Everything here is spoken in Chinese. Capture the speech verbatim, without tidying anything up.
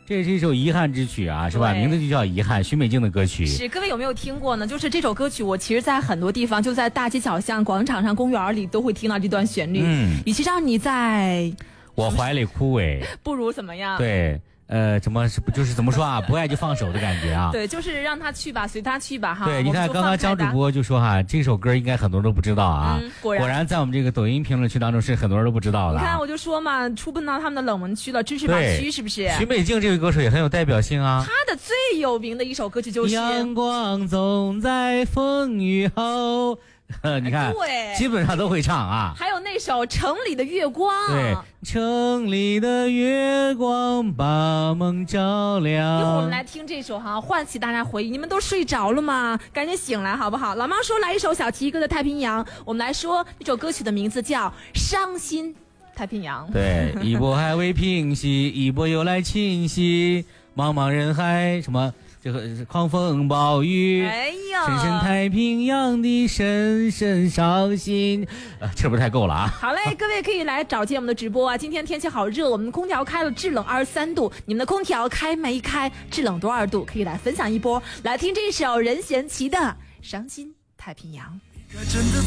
这也是一首遗憾之曲啊，是吧？名字就叫遗憾，许美静的歌曲。 是，各位有没有听过呢？就是这首歌曲，我其实在很多地方，就在大街小巷、广场上、公园里都会听到这段旋律。嗯，与其让你在我怀里枯萎， 不如怎么样？ 对。呃，怎么是不就是怎么说啊？不爱就放手的感觉啊。 对，就是让他去吧，随他去吧哈。 对，你看刚刚张主播就说哈，这首歌应该很多人都不知道啊。 嗯、果然， 果然在我们这个抖音评论区当中是很多人都不知道的、啊。 你看，我就说嘛，出奔到他们的冷门区了，知识把区是不是？ 许美静这位歌手也很有代表性啊。 他的最有名的一首歌曲就是《 阳光总在风雨后》。你看， 对， 基本上都会唱啊。 还有那首《城里的月光》， 对，城里的月光把梦照亮。 一会儿我们来听这首哈，唤起大家回忆。你们都睡着了吗？赶紧醒来好不好？老妈说来一首小齐哥的《太平洋》，我们来说这首歌曲的名字叫《伤心太平洋》。 对，一波还未平息，一波又来侵袭，茫茫人海，什么？这个狂风暴雨， 哎呀， 深深太平洋的深深伤心，呃，这不是太够了啊！ 好嘞，各位可以来找见我们的直播啊！今天天气好热，我们的空调开了，制冷二十三度，你们的空调开没开？制冷多少度？可以来分享一波，来听这首任贤齐的《伤心太平洋》。